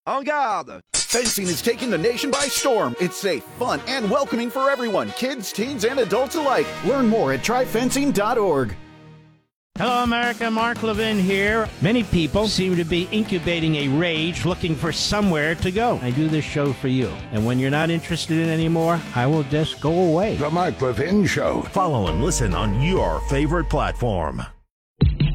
En garde! Fencing is taking the nation by storm. It's safe, fun, and welcoming for everyone, kids, teens, and adults alike. Learn more at tryfencing.org. Hello, America. Mark Levin here. Many people seem to be incubating a rage looking for somewhere to go. I do this show for you. And when you're not interested in it anymore, I will just go away. The Mark Levin Show. Follow and listen on your favorite platform.